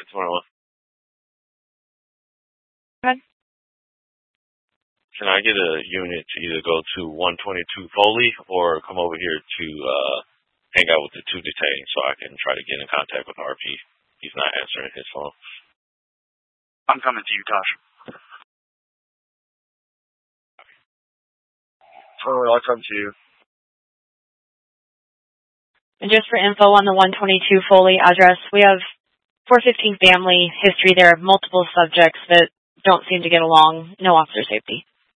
21. Go ahead. Can I get a unit to either go to 122 Foley or come over here to hang out with the two detained so I can try to get in contact with RP? He's not answering his phone. I'm coming to you, Tosh. Foley, I'll come to you. And just for info on the 122 Foley address, we have 415 family history there of multiple subjects that don't seem to get along. No officer safety.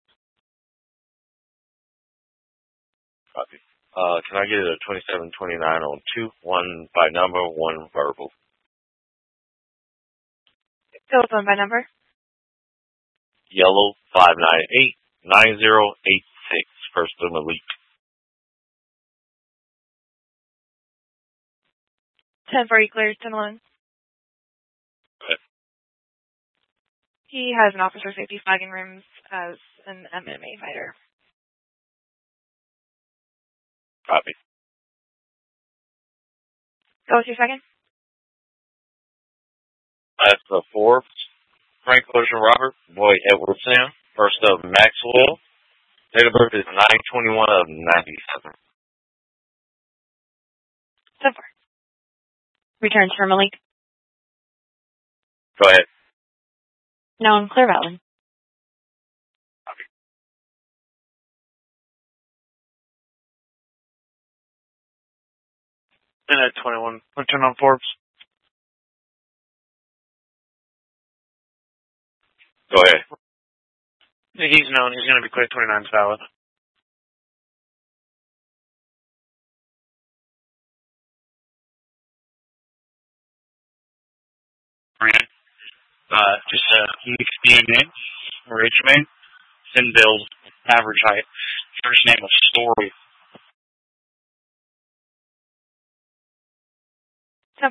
Copy. Can I get a 2729 on 2? One by number, one verbal. Go with one by number. Yellow 598-9086. First to Malik. 1040 clears, 10-1. Okay. He has an officer safety flagging rooms as an MMA fighter. Copy. Go with your second. That's the Forbes, Frank Ocean Robert, Boyd Edward Sam, first of Maxwell. Date of birth is 9/21 of 97. 10-4. Returns for Malik. Go ahead. Now in Clear Valley. And at 21, return on Forbes. Go ahead. He's known. He's going to be quick. 29's valid. Just a unique name. Rachel name. Thin build. Average height. First name of Story. 10-4.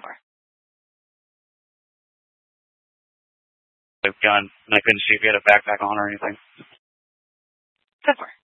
Gun. And I couldn't see if he had a backpack on or anything. 10-4.